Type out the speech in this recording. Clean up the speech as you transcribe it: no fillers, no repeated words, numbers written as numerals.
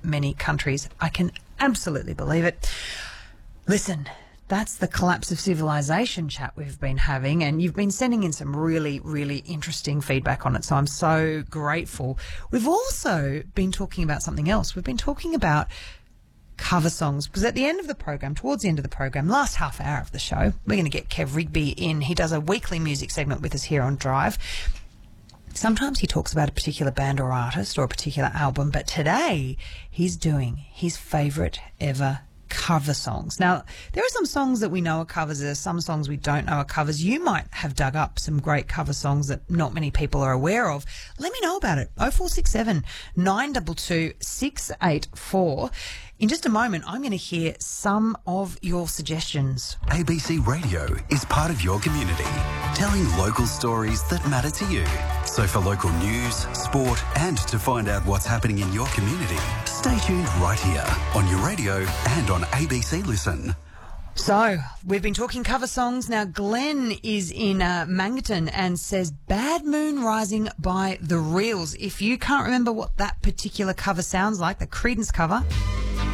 many countries. I can absolutely believe it. Listen, that's the collapse of civilization chat we've been having, and you've been sending in some really, really interesting feedback on it, so I'm so grateful. We've also been talking about something else. We've been talking about cover songs, because at the end of the program, towards the end of the program, last half hour of the show, we're going to get Kev Rigby in. He does a weekly music segment with us here on Drive. Sometimes he talks about a particular band or artist or a particular album, but today he's doing his favourite ever cover songs. Now, there are some songs that we know are covers. There are some songs we don't know are covers. You might have dug up some great cover songs that not many people are aware of. Let me know about it. 0467 922 684. In just a moment, I'm going to hear some of your suggestions. ABC Radio is part of your community, telling local stories that matter to you. So for local news, sport, and to find out what's happening in your community, stay tuned right here on your radio and on ABC Listen. So, we've been talking cover songs. Now, Glenn is in Mangaton and says Bad Moon Rising by The Reels. If you can't remember what that particular cover sounds like, the Creedence cover,